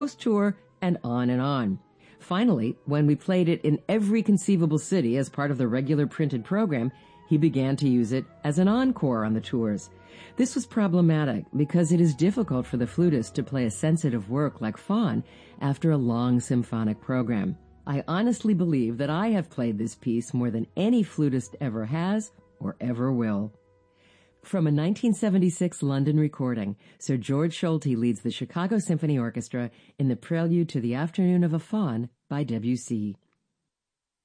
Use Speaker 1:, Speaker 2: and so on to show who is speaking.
Speaker 1: tour, and on and on. Finally, when we played it in every conceivable city as part of the regular printed program, he began to use it as an encore on the tours. This was problematic because it is difficult for the flutist to play a sensitive work like Faun after a long symphonic program. I honestly believe that I have played this piece more than any flutist ever has or ever will. From a 1976 London recording, Sir George Solti leads the Chicago Symphony Orchestra in the prelude to the Afternoon of a Faun by Debussy.